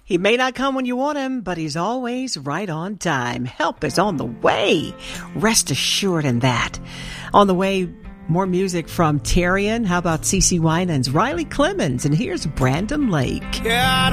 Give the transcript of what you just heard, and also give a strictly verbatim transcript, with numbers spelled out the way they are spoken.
He may not come when you want him, but he's always right on time. Help is on the way. Rest assured in that. On the way, more music from Terrian. How about CeCe Winans, Riley Clemens, and here's Brandon Lake. Yeah,